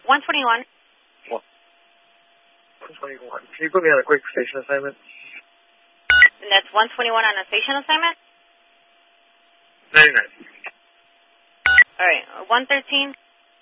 121. 121. Can you put me on a quick station assignment? And that's 121 on a station assignment? 99. All right, 113.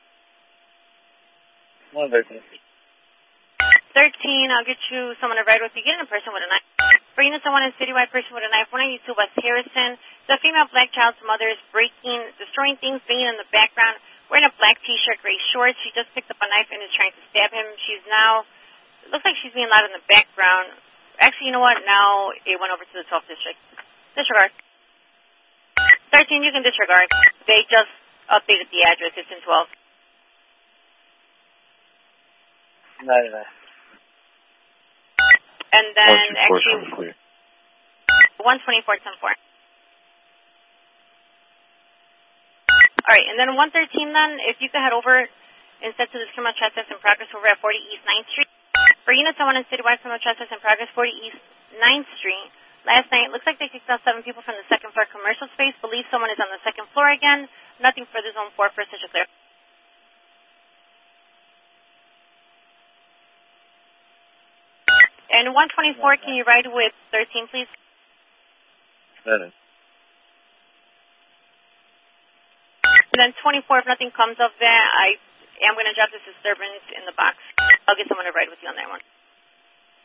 113. 13, I'll get you someone to ride with you. Get in a person with a knife. For unit someone in citywide person with a knife, 192 West Harrison. The female black child's mother is breaking, destroying things, banging in the background, wearing a black t-shirt, gray shorts. She just picked up a knife and is trying to stab him. She's now, it looks like she's being loud in the background. Actually, you know what? Now it went over to the 12th district. Disregard. 13, you can disregard. They just updated the address. It's in 12. 99. And then actually, 124, 10-4. All right, and then 113 then, if you could head over instead to this criminal trespass in progress over at 40 East 9th Street. For units 1 in citywide criminal trespass in progress, 40 East 9th Street. Last night, looks like they kicked out 7 people from the second floor commercial space. Believe someone is on the second floor again. Nothing further zone 4 for such a clear. And 124, can you ride with 13, please? 7. And then 24, if nothing comes of that, I am going to drop this disturbance in the box. I'll get someone to ride with you on that one.